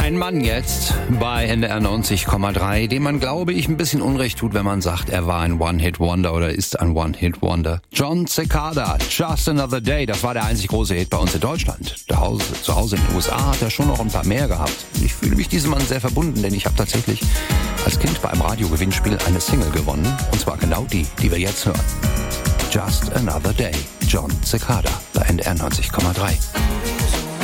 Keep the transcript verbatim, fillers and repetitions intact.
Ein Mann jetzt bei N D R neunzig Komma drei, dem man, glaube ich, ein bisschen Unrecht tut, wenn man sagt, er war ein One-Hit-Wonder oder ist ein One-Hit-Wonder. Jon Secada, Just Another Day, das war der einzig große Hit bei uns in Deutschland. Zu Hause, zu Hause in den U S A hat er schon noch ein paar mehr gehabt. Ich fühle mich diesem Mann sehr verbunden, denn ich habe tatsächlich als Kind bei einem Radiogewinnspiel eine Single gewonnen. Und zwar genau die, die wir jetzt hören. Just Another Day, Jon Secada bei N D R neunzig Komma drei.